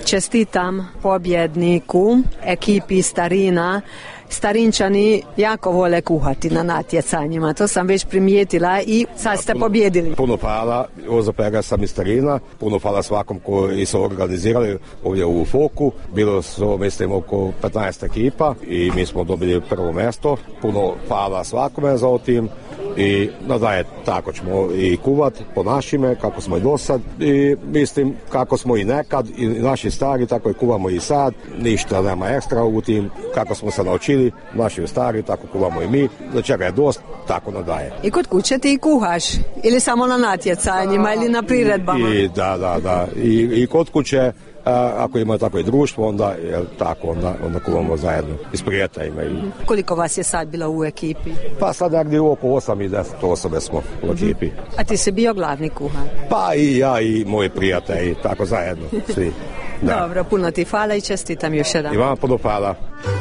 Čestitam pobjedniku ekipi Starina. Starinčani jako vole kuhati na natjecanjima, to sam već primijetila i sad ste pobjedili. Puno hvala, Ozo Pega sam iz Starina, puno hvala svakom koji su organizirali ovdje u Foku. Bilo su, mislim, oko 15 ekipa i mi smo dobili prvo mjesto. Puno hvala svakome za tim. I nadalje tako ćemo i kuvat po našime, kako smo i do sad, i mislim kako smo i nekad i naši stari, tako i kuvamo i sad, ništa nema ekstra u tim, kako smo se naučili, naši stari, tako kuvamo i mi, za čega je dosta, tako nadalje. I kod kuće ti kuhaš? Ili samo na natjecanjima ili na priredbama? Da. I kod kuće, ako ima tako i društvo, onda kuvamo zajedno i s prijateljima. Koliko vas je sad bilo u ekipi? Pa sad negdje oko 8 i 10 osobe smo u ekipi. A ti si bio glavni kuhar? Pa i ja i moji prijatelji, tako zajedno, svi. Da. Dobro, puno ti hvala i čestitam još jedan. I vama puno hvala.